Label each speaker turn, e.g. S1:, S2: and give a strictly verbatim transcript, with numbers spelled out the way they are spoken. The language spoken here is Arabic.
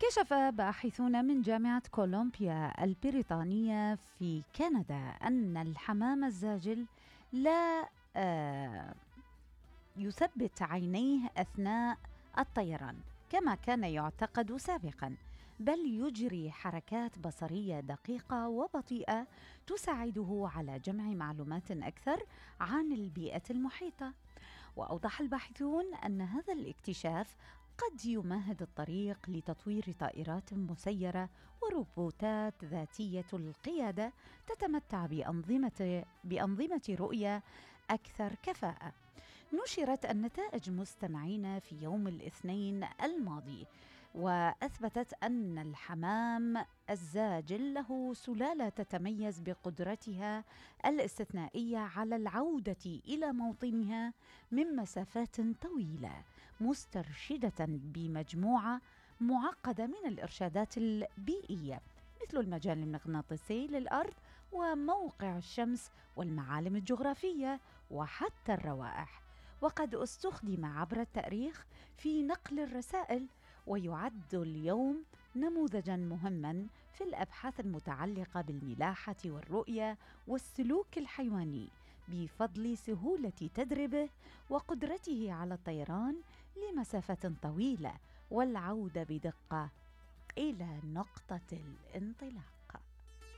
S1: كشف باحثون من جامعة كولومبيا البريطانية في كندا أن الحمام الزاجل لا آه، يثبت عينيه أثناء الطيران كما كان يعتقد سابقاً، بل يجري حركات بصرية دقيقة وبطيئة تساعده على جمع معلومات أكثر عن البيئة المحيطة. وأوضح الباحثون أن هذا الاكتشاف قد يمهد الطريق لتطوير طائرات مسيرة وروبوتات ذاتية القيادة تتمتع بأنظمة, بأنظمة رؤية أكثر كفاءة. نشرت النتائج مستمعين في يوم الاثنين الماضي، وأثبتت أن الحمام الزاجل له سلالة تتميز بقدرتها الاستثنائية على العودة إلى موطنها من مسافات طويلة، مسترشدة بمجموعة معقدة من الإرشادات البيئية مثل المجال المغناطيسي للأرض وموقع الشمس والمعالم الجغرافية وحتى الروائح. وقد استخدم عبر التاريخ في نقل الرسائل، ويعد اليوم نموذجاً مهماً في الأبحاث المتعلقة بالملاحة والرؤية والسلوك الحيواني بفضل سهولة تدريبه وقدرته على الطيران لمسافة طويلة والعودة بدقة إلى نقطة الانطلاق.